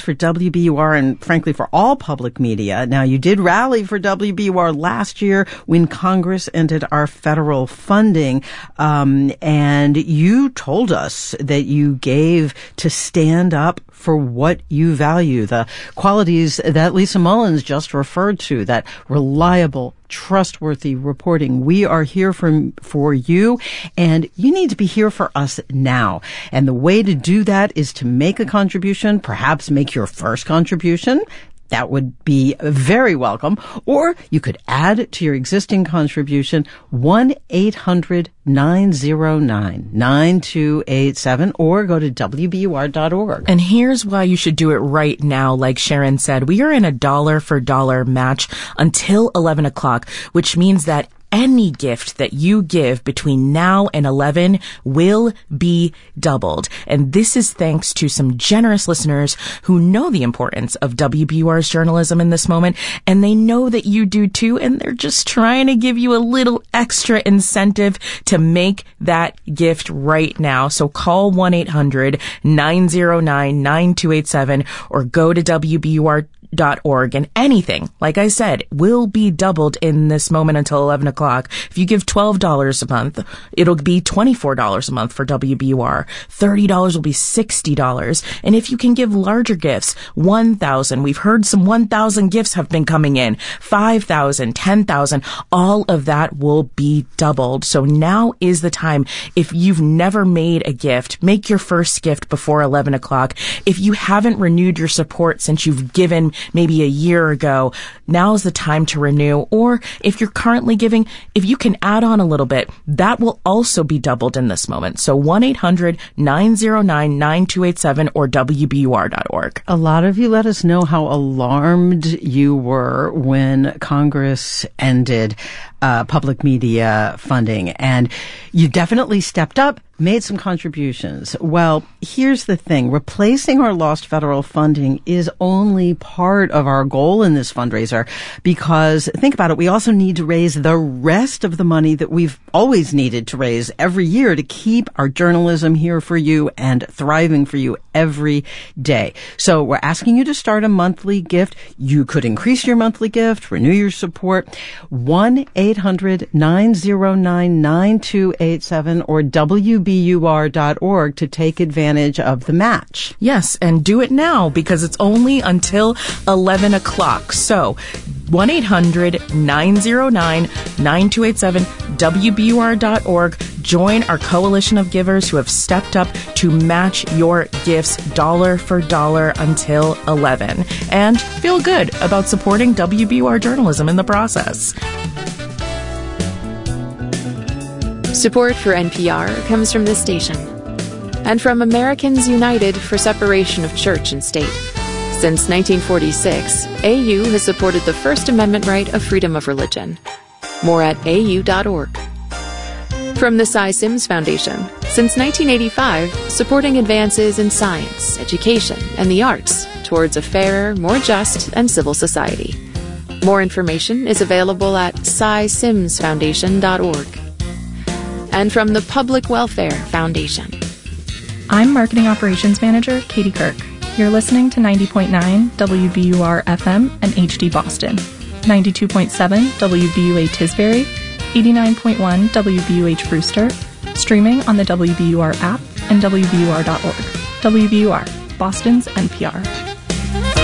for WBUR and, frankly, for all public media. Now, you did rally for WBUR last year when Congress ended our federal funding, and you told us that you gave to stand up for what you value, the qualities that Lisa Mullins just referred to, that reliable, trustworthy reporting. We are here for you, and you need to be here for us now. And the way to do that is to make a contribution, perhaps make your first contribution. That would be very welcome. Or you could add to your existing contribution 1-800-909-9287 or go to WBUR.org. And here's why you should do it right now. Like Sharon said, we are in a dollar for dollar match until 11 o'clock, which means that any gift that you give between now and 11 will be doubled. And this is thanks to some generous listeners who know the importance of WBUR's journalism in this moment, and they know that you do too, and they're just trying to give you a little extra incentive to make that gift right now. So call 1-800-909-9287 or go to WBUR.org, and anything, like I said, will be doubled in this moment until 11 o'clock. If you give $12 a month, it'll be $24 a month for WBUR. $30 will be $60. And if you can give larger gifts, 1,000, we've heard some 1,000 gifts have been coming in, 5,000, 10,000, all of that will be doubled. So now is the time. If you've never made a gift, make your first gift before 11 o'clock. If you haven't renewed your support since you've given maybe a year ago, now's the time to renew. Or if you're currently giving, if you can add on a little bit, that will also be doubled in this moment. So 1-800-909-9287 or WBUR.org. A lot of you let us know how alarmed you were when Congress ended public media funding, and you definitely stepped up, made some contributions. Well, here's the thing. Replacing our lost federal funding is only part of our goal in this fundraiser, because think about it, we also need to raise the rest of the money that we've always needed to raise every year to keep our journalism here for you and thriving for you every day. So we're asking you to start a monthly gift. You could increase your monthly gift, renew your support. 1-800-909-9287 or WBUR.org to take advantage of the match. Yes, and do it now because it's only until 11 o'clock. So 1-800-909-9287, WBUR.org. Join our coalition of givers who have stepped up to match your gifts dollar for dollar until 11. And feel good about supporting WBUR journalism in the process. Support for NPR comes from this station and from Americans United for Separation of Church and State. Since 1946, AU has supported the First Amendment right of freedom of religion. More at au.org. From the Cy Sims Foundation, since 1985, supporting advances in science, education, and the arts towards a fairer, more just, and civil society. More information is available at cysimsfoundation.org. And from the Public Welfare Foundation. I'm Marketing Operations Manager Katie Kirk. You're listening to 90.9 WBUR FM and HD Boston, 92.7 WBUA Tisbury, 89.1 WBUH Brewster, streaming on the WBUR app and WBUR.org. WBUR, Boston's NPR.